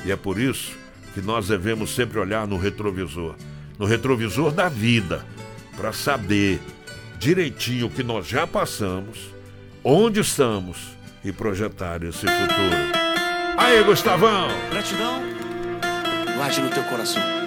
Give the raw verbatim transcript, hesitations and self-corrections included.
E é por isso que nós devemos sempre olhar no retrovisor, no retrovisor da vida, para saber direitinho o que nós já passamos, onde estamos e projetar esse futuro. Aí, Gustavão! Gratidão, guarde no teu coração.